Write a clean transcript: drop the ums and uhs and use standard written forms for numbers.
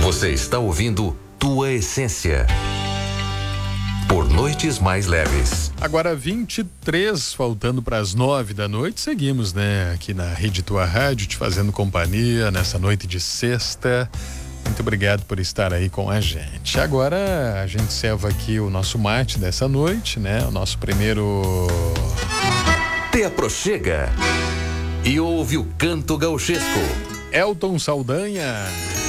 Você está ouvindo Tua Essência. Por noites mais leves. Agora 23, faltando para as 9 da noite, seguimos, né? Aqui na Rede Tua Rádio, te fazendo companhia nessa noite de sexta. Muito obrigado por estar aí com a gente. Agora a gente serva aqui o nosso mate dessa noite, né? O nosso primeiro... Te aproxega e ouve o canto gauchesco. Elton Saldanha.